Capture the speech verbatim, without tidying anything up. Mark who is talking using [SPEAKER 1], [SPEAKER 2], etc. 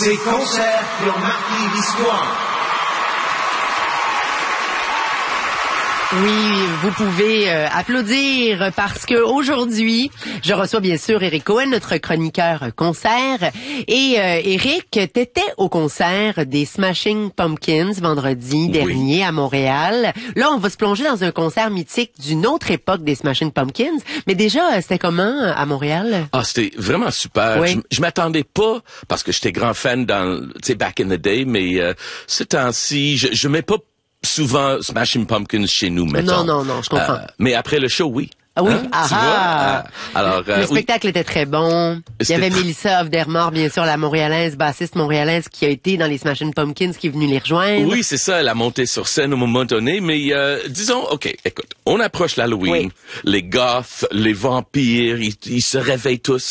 [SPEAKER 1] Ces concerts qui ont marqué l'histoire.
[SPEAKER 2] Oui, vous pouvez euh, applaudir parce que aujourd'hui, je reçois bien sûr Eric Cohen, notre chroniqueur concert. Et euh, Eric, t'étais au concert des Smashing Pumpkins vendredi
[SPEAKER 3] Oui.
[SPEAKER 2] dernier à Montréal. Là, on va se plonger dans un concert mythique d'une autre époque des Smashing Pumpkins. Mais déjà, c'était comment à Montréal?
[SPEAKER 3] Ah, c'était vraiment super.
[SPEAKER 2] Oui.
[SPEAKER 3] Je, je m'attendais pas, parce que j'étais grand fan dans, tu sais, back in the day, mais euh, ce temps-ci, je, je mets pas souvent Smashing Pumpkins chez nous, mettons.
[SPEAKER 2] Non, non, non, je comprends.
[SPEAKER 3] Euh, mais après le show, oui.
[SPEAKER 2] Ah oui,
[SPEAKER 3] Hein?
[SPEAKER 2] ah
[SPEAKER 3] Tu
[SPEAKER 2] ah.
[SPEAKER 3] vois? Euh, alors, euh,
[SPEAKER 2] Le
[SPEAKER 3] oui.
[SPEAKER 2] spectacle était très bon. Il y
[SPEAKER 3] C'était
[SPEAKER 2] avait
[SPEAKER 3] tr-
[SPEAKER 2] Mélissa Aufdermort, bien sûr, la montréalaise, bassiste montréalaise qui a été dans les Smashing Pumpkins, qui est venue les rejoindre.
[SPEAKER 3] Oui, c'est ça, elle a monté sur scène au moment donné, mais euh, disons, OK, écoute, on approche l'Halloween,
[SPEAKER 2] Oui.
[SPEAKER 3] les goths, les vampires, ils, ils se réveillent tous.